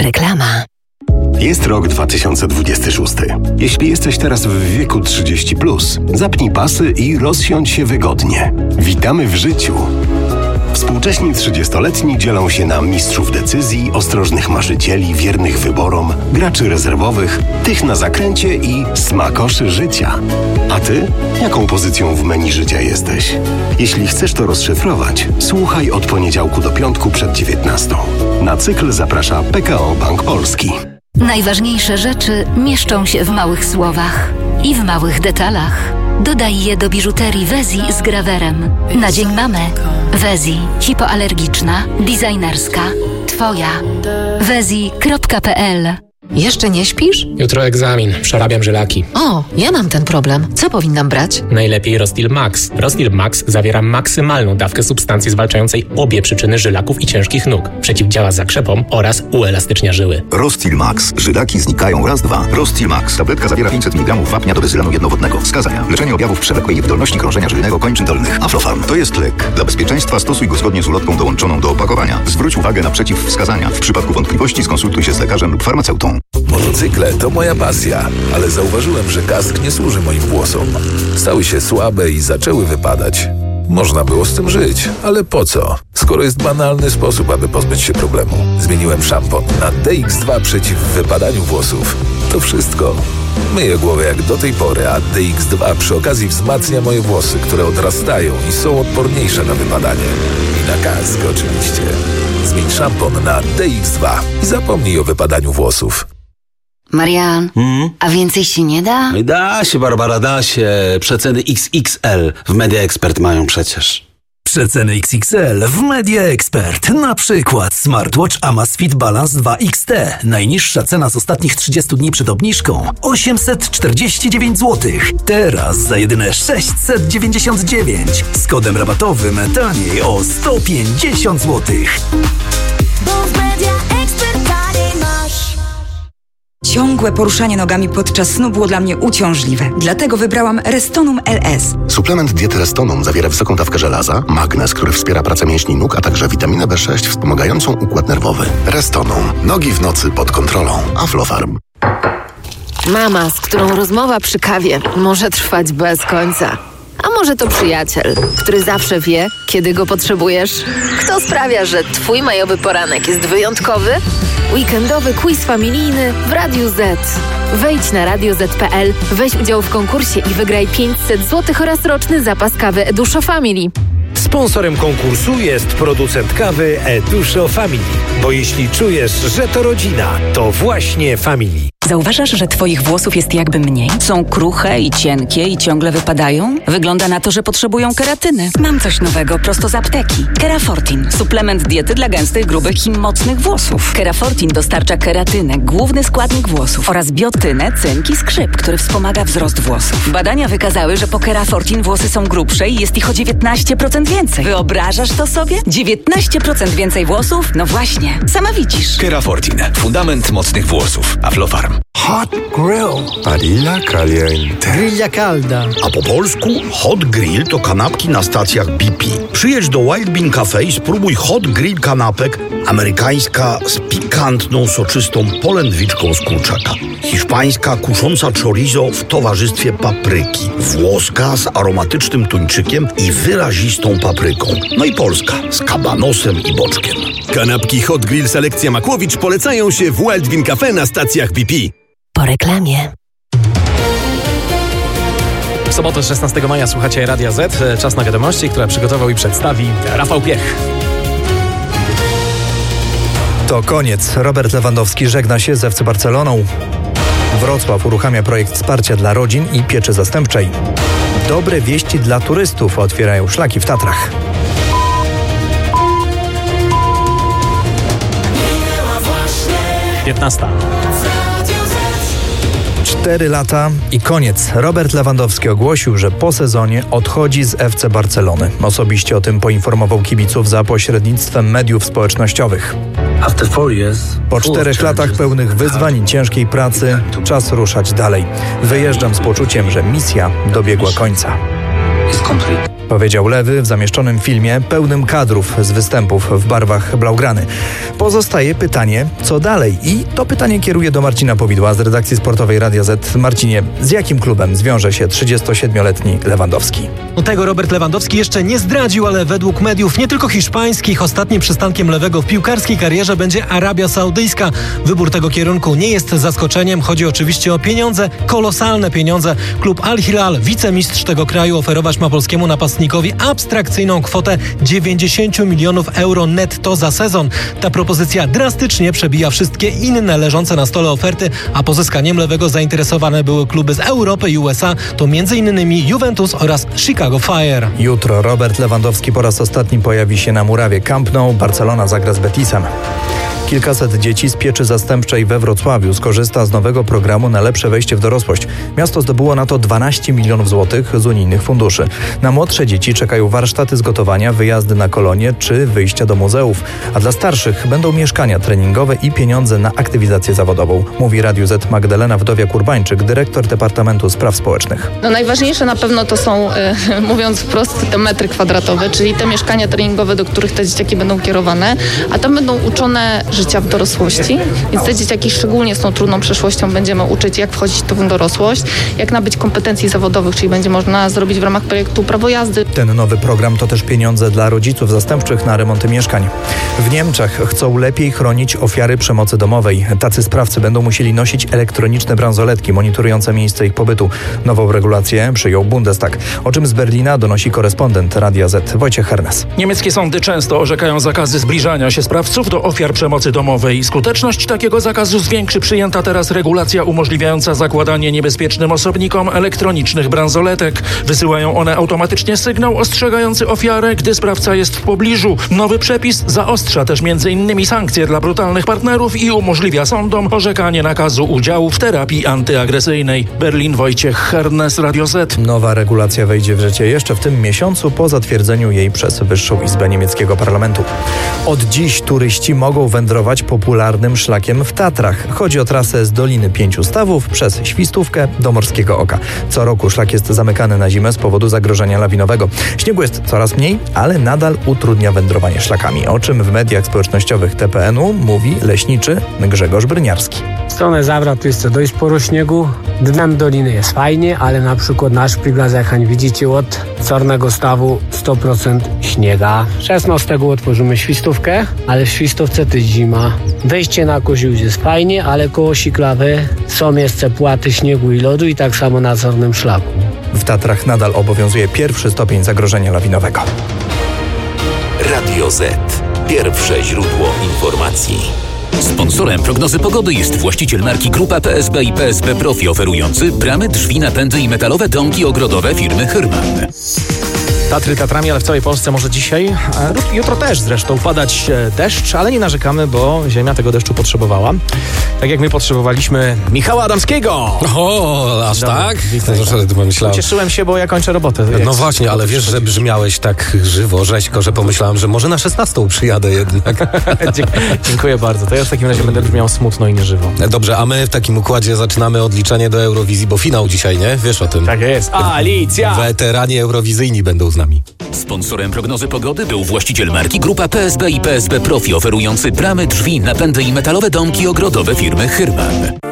Reklama. Jest rok 2026. Jeśli jesteś teraz w wieku 30+, zapnij pasy i rozsiądź się wygodnie. Witamy w życiu. Współcześni 30-letni dzielą się na mistrzów decyzji, ostrożnych marzycieli, wiernych wyborom, graczy rezerwowych, tych na zakręcie i smakoszy życia. A ty? Jaką pozycją w menu życia jesteś? Jeśli chcesz to rozszyfrować, słuchaj od poniedziałku do piątku przed 19:00. Na cykl zaprasza PKO Bank Polski. Najważniejsze rzeczy mieszczą się w małych słowach i w małych detalach. Dodaj je do biżuterii Wezi z grawerem. Na Dzień Mamy. Wezi. Hipoalergiczna, designerska. Twoja. Wezi.pl. Jeszcze nie śpisz? Jutro egzamin. Przerabiam żylaki. O, ja mam ten problem. Co powinnam brać? Najlepiej Rostil Max. Rostil Max zawiera maksymalną dawkę substancji zwalczającej obie przyczyny żylaków i ciężkich nóg. Przeciwdziała zakrzepom oraz uelastycznia żyły. Rostil Max. Żylaki znikają raz, dwa. Rostil Max. Tabletka zawiera 500 mg wapnia do bezylanu jednowodnego. Wskazania. Leczenie objawów przewlekłej niewydolności krążenia żylnego kończyn dolnych. Aflofarm. To jest lek. Dla bezpieczeństwa stosuj go zgodnie z ulotką dołączoną do opakowania. Zwróć uwagę na przeciwwskazania. W przypadku wątpliwości skonsultuj się z lekarzem lub farmaceutą. Motocykle to moja pasja, ale zauważyłem, że kask nie służy moim włosom. Stały się słabe i zaczęły wypadać. Można było z tym żyć, ale po co? Skoro jest banalny sposób, aby pozbyć się problemu. Zmieniłem szampon na DX2 przeciw wypadaniu włosów. To wszystko. Myję głowę jak do tej pory, a DX2 przy okazji wzmacnia moje włosy, które odrastają i są odporniejsze na wypadanie. I na kask oczywiście. Zmień szampon na DX2 i zapomnij o wypadaniu włosów. Marian, a więcej się nie da? Da się, Barbara, da się. Przeceny XXL w Media Expert mają przecież. Przeceny XXL w Media Expert. Na przykład smartwatch Amazfit Balance 2 XT. Najniższa cena z ostatnich 30 dni przed obniżką 849 zł. Teraz za jedyne 699. Z kodem rabatowym taniej o 150 zł. Bo w Media Expert taniej masz. Ciągłe poruszanie nogami podczas snu było dla mnie uciążliwe. Dlatego wybrałam Restonum LS. Suplement diety Restonum zawiera wysoką dawkę żelaza, magnez, który wspiera pracę mięśni nóg, a także witaminę B6 wspomagającą układ nerwowy. Restonum. Nogi w nocy pod kontrolą. Aflofarm. Mama, z którą rozmowa przy kawie może trwać bez końca. A może to przyjaciel, który zawsze wie, kiedy go potrzebujesz? Kto sprawia, że twój majowy poranek jest wyjątkowy? Weekendowy quiz familijny w Radiu Z. Wejdź na radioz.pl, weź udział w konkursie i wygraj 500 zł oraz roczny zapas kawy Eduszo Family. Sponsorem konkursu jest producent kawy Eduszo Family. Bo jeśli czujesz, że to rodzina, to właśnie Family. Zauważasz, że twoich włosów jest jakby mniej? Są kruche i cienkie i ciągle wypadają? Wygląda na to, że potrzebują keratyny. Mam coś nowego prosto z apteki. Kerafortin. Suplement diety dla gęstych, grubych i mocnych włosów. Kerafortin dostarcza keratynę, główny składnik włosów, oraz biotynę, cynk i skrzyp, który wspomaga wzrost włosów. Badania wykazały, że po Kerafortin włosy są grubsze i jest ich o 19% więcej. Wyobrażasz to sobie? 19% więcej włosów? No właśnie, sama widzisz. Kerafortin. Fundament mocnych włosów. Aflofarm. Hot Grill. Parilla caliente. Grilla calda. A po polsku Hot Grill to kanapki na stacjach BP. Przyjedź do Wild Bean Cafe i spróbuj Hot Grill kanapek. Amerykańska z pikantną, soczystą polędwiczką z kurczaka. Hiszpańska kusząca chorizo w towarzystwie papryki. Włoska z aromatycznym tuńczykiem i wyrazistą papryką. No i polska z kabanosem i boczkiem. Kanapki Hot Grill Selekcja Makłowicz polecają się w Wild Bean Cafe na stacjach BP. Po reklamie. W sobotę 16 maja słuchacie Radia Z. Czas na wiadomości, które przygotował i przedstawi Rafał Piech. To koniec. Robert Lewandowski żegna się z FC Barceloną. Wrocław uruchamia projekt wsparcia dla rodzin i pieczy zastępczej. Dobre wieści dla turystów otwierają szlaki w Tatrach. Piętnasta. 4 lata i koniec. Robert Lewandowski ogłosił, że po sezonie odchodzi z FC Barcelony. Osobiście o tym poinformował kibiców za pośrednictwem mediów społecznościowych. Po 4 latach pełnych wyzwań i ciężkiej pracy czas ruszać dalej. Wyjeżdżam z poczuciem, że misja dobiegła końca. powiedział Lewy w zamieszczonym filmie pełnym kadrów z występów w barwach blaugrany. Pozostaje pytanie, co dalej? I to pytanie kieruję do Marcina Powidła z redakcji sportowej Radia Z. Marcinie, z jakim klubem zwiąże się 37-letni Lewandowski? Tego Robert Lewandowski jeszcze nie zdradził, ale według mediów nie tylko hiszpańskich ostatnim przystankiem Lewego w piłkarskiej karierze będzie Arabia Saudyjska. Wybór tego kierunku nie jest zaskoczeniem. Chodzi oczywiście o pieniądze, kolosalne pieniądze. Klub Al Hilal, wicemistrz tego kraju, oferować ma polskiemu napastnikowi abstrakcyjną kwotę 90 milionów euro netto za sezon. Ta propozycja drastycznie przebija wszystkie inne leżące na stole oferty, a pozyskaniem Lewego zainteresowane były kluby z Europy i USA, to m.in. Juventus oraz Chicago Fire. Jutro Robert Lewandowski po raz ostatni pojawi się na murawie Camp Nou. Barcelona zagra z Betisem. Kilkaset dzieci z pieczy zastępczej we Wrocławiu skorzysta z nowego programu na lepsze wejście w dorosłość. Miasto zdobyło na to 12 milionów złotych z unijnych funduszy. Na młodsze dzieci czekają warsztaty z gotowania, wyjazdy na kolonie czy wyjścia do muzeów. A dla starszych będą mieszkania treningowe i pieniądze na aktywizację zawodową. Mówi Radiu Z Magdalena Wdowiak-Urbańczyk, dyrektor Departamentu Spraw Społecznych. Najważniejsze na pewno to są, mówiąc wprost, te metry kwadratowe, czyli te mieszkania treningowe, do których te dzieciaki będą kierowane, a tam będą uczone życia w dorosłości, więc te dzieciaki szczególnie z tą trudną przeszłością będziemy uczyć, jak wchodzić w tą dorosłość, jak nabyć kompetencji zawodowych, czyli będzie można zrobić w ramach projektu prawo jazdy. Ten nowy program to też pieniądze dla rodziców zastępczych na remonty mieszkań. W Niemczech chcą lepiej chronić ofiary przemocy domowej. Tacy sprawcy będą musieli nosić elektroniczne bransoletki monitorujące miejsce ich pobytu. Nową regulację przyjął Bundestag. O czym z Berlina donosi korespondent Radia Z Wojciech Hernes. Niemieckie sądy często orzekają zakazy zbliżania się sprawców do ofiar przemocy domowej. Skuteczność takiego zakazu zwiększy przyjęta teraz regulacja umożliwiająca zakładanie niebezpiecznym osobnikom elektronicznych bransoletek. Wysyłają one automatycznie sygnał ostrzegający ofiarę, gdy sprawca jest w pobliżu. Nowy przepis zaostrza też m.in. sankcje dla brutalnych partnerów i umożliwia sądom orzekanie nakazu udziału w terapii antyagresyjnej. Berlin, Wojciech Hernes, Radio Z. Nowa regulacja wejdzie w życie jeszcze w tym miesiącu po zatwierdzeniu jej przez Wyższą Izbę niemieckiego parlamentu. Od dziś turyści mogą wędrować popularnym szlakiem w Tatrach. Chodzi o trasę z Doliny Pięciu Stawów przez Świstówkę do Morskiego Oka. Co roku szlak jest zamykany na zimę z powodu zagrożenia lawinowego. Śniegu jest coraz mniej, ale nadal utrudnia wędrowanie szlakami. O czym w mediach społecznościowych TPN-u mówi leśniczy Grzegorz Bryniarski. W stronę Zawrat tu jest dość sporo śniegu. Dnem doliny jest fajnie, ale na przykład nasz przyglas, jak widzicie, od Czarnego Stawu 100% śniega. 16 otworzymy Świstówkę, ale w Świstówce to zima. Wejście na Koziół jest fajnie, ale koło Siklawy są jeszcze płaty śniegu i lodu i tak samo na Czarnym Szlaku. W Tatrach nadal obowiązuje pierwszy stopień zagrożenia lawinowego. Radio Z. Pierwsze źródło informacji. Sponsorem prognozy pogody jest właściciel marki Grupa PSB i PSB Profi, oferujący bramy, drzwi, napędy i metalowe domki ogrodowe firmy Hyrman. Tatry Tatrami, ale w całej Polsce może dzisiaj, jutro też zresztą padać deszcz, ale nie narzekamy, bo ziemia tego deszczu potrzebowała. Tak jak my potrzebowaliśmy Michała Adamskiego. O, aż Dobra, tak? Myślałem. Ucieszyłem się, bo ja kończę robotę. No właśnie, ale wiesz, że brzmiałeś tak żywo, rzeźko, że pomyślałem, że może na 16 przyjadę jednak. Dziękuję bardzo. To ja w takim razie będę brzmiał smutno i nieżywo. Dobrze, a my w takim układzie zaczynamy odliczanie do Eurowizji, bo finał dzisiaj, nie? Wiesz o tym. Tak jest. Alicja! Weterani eurowizyjni będą z nami. Sponsorem prognozy pogody był właściciel marki Grupa PSB i PSB Profi, oferujący bramy, drzwi, napędy i metalowe domki ogrodowe firmy Hyrman.